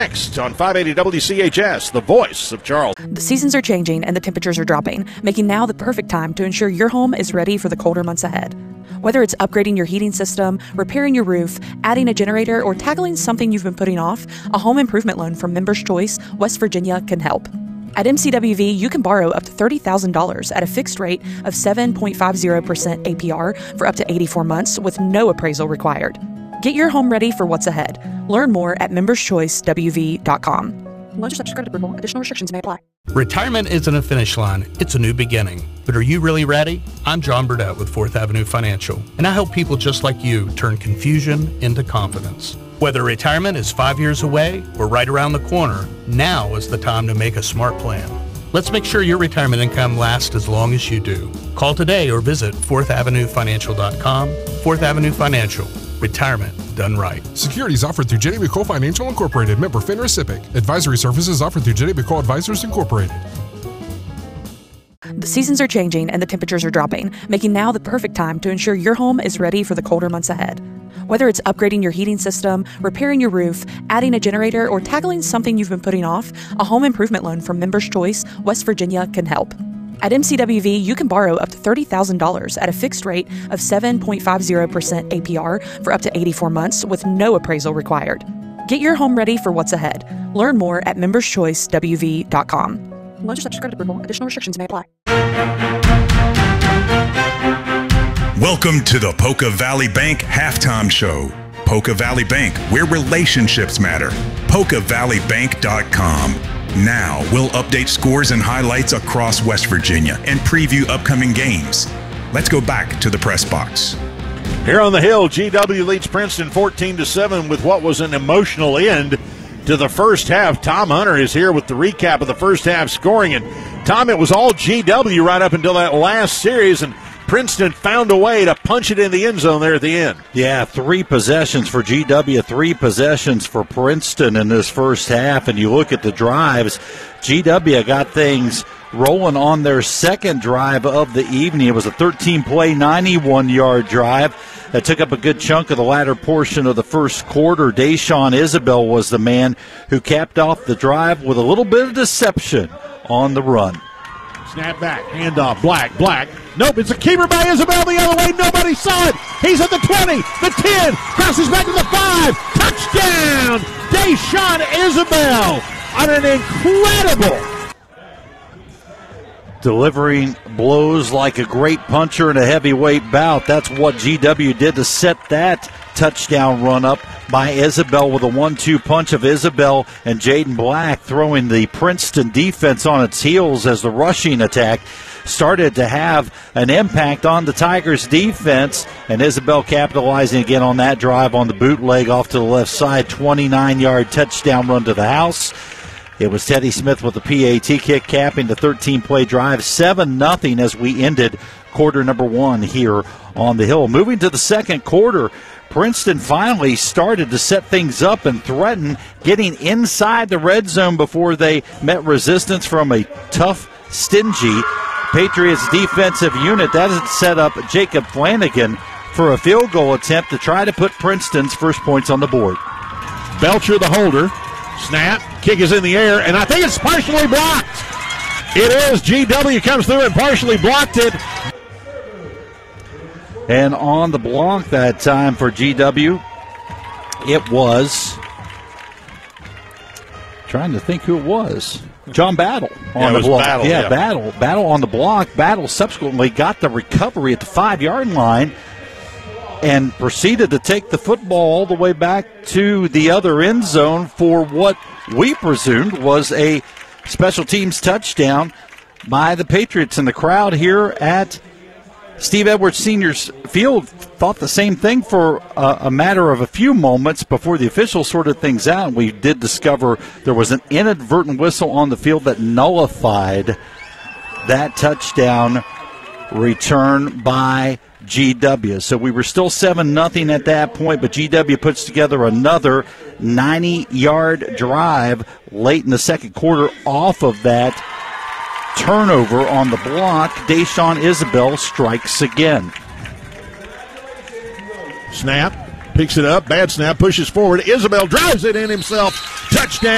Next on 580 WCHS, the voice of Charles. The seasons are changing and the temperatures are dropping, making now the perfect time to ensure your home is ready for the colder months ahead. Whether it's upgrading your heating system, repairing your roof, adding a generator, or tackling something you've been putting off, a home improvement loan from Members Choice, West Virginia can help. At MCWV, you can borrow up to $30,000 at a fixed rate of 7.50% APR for up to 84 months with no appraisal required. Get your home ready for what's ahead. Learn more at memberschoicewv.com. Loan subject to credit approval. Additional restrictions may apply. Retirement isn't a finish line, it's a new beginning. But are you really ready? I'm John Burdett with 4th Avenue Financial, and I help people just like you turn confusion into confidence. Whether retirement is 5 years away or right around the corner, now is the time to make a smart plan. Let's make sure your retirement income lasts as long as you do. Call today or visit 4thavenuefinancial.com. 4th Avenue Financial. Retirement done right. Securities offered through Jenny McCole Financial Incorporated, member FINRA SIPC. Advisory services offered through Jenny McCole Advisors Incorporated. The seasons are changing and the temperatures are dropping, making now the perfect time to ensure your home is ready for the colder months ahead. Whether it's upgrading your heating system, repairing your roof, adding a generator, or tackling something you've been putting off, a home improvement loan from Members Choice, West Virginia can help. At MCWV, you can borrow up to $30,000 at a fixed rate of 7.50% APR for up to 84 months with no appraisal required. Get your home ready for what's ahead. Learn more at memberschoicewv.com. Loan subject to credit approval. Additional restrictions may apply. Welcome to the Poca Valley Bank Halftime Show. Poca Valley Bank, where relationships matter. PocaValleyBank.com. Now, we'll update scores and highlights across West Virginia and preview upcoming games. Let's go back to the press box. Here on the Hill, GW leads Princeton 14-7 with what was an emotional end to the first half. Tom Hunter is here with the recap of the first half scoring. And, Tom, it was all GW right up until that last series, and Princeton found a way to punch it in the end zone there at the end. Yeah, 3 possessions for GW, 3 possessions for Princeton in this first half. And you look at the drives, GW got things rolling on their second drive of the evening. It was a 13-play, 91-yard drive that took up a good chunk of the latter portion of the first quarter. Deshaun Isabel was the man who capped off the drive with a little bit of deception on the run. Snap back, handoff, Black. Nope, it's a keeper by Isabel the other way. Nobody saw it. He's at the 20, the 10, crosses back to the 5. Touchdown, Deshaun Isabel on an incredible. Delivering blows like a great puncher in a heavyweight bout. That's what GW did to set that touchdown run up by Isabel with a 1-2 punch of Isabel and Jaden Black, throwing the Princeton defense on its heels as the rushing attack started to have an impact on the Tigers defense, and Isabel capitalizing again on that drive on the bootleg off to the left side, 29-yard touchdown run to the house. It was Teddy Smith with the PAT kick, capping the 13-play drive, 7-0 as we ended quarter number 1 here on the Hill. Moving to the second quarter, Princeton finally started to set things up and threaten getting inside the red zone before they met resistance from a tough, stingy Patriots defensive unit. That has set up Jacob Flanagan for a field goal attempt to try to put Princeton's first points on the board. Belcher, the holder. Snap, kick is in the air, and I think it's partially blocked. It is. GW comes through and partially blocked it. And on the block that time for GW, it was, trying to think who it was, John Battle on the block. Battle, yeah, Battle on the block. Battle subsequently got the recovery at the 5-yard line and proceeded to take the football all the way back to the other end zone for what we presumed was a special teams touchdown by the Patriots. And the crowd here at Steve Edwards Senior's Field thought the same thing for a matter of a few moments before the officials sorted things out. And we did discover there was an inadvertent whistle on the field that nullified that touchdown return by GW. So we were still 7-0 at that point, but GW puts together another 90-yard drive late in the second quarter off of that turnover on the block. Deshaun Isabel strikes again. Snap, picks it up, bad snap, pushes forward. Isabel drives it in himself. Touchdown.